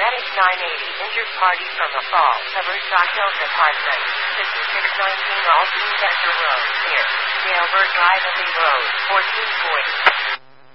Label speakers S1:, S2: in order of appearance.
S1: Medic 980 injured party from a fall. Coverside Hills Apartment. 5619 Alton Sector Road. Near Dalebert Drive Road. 1440.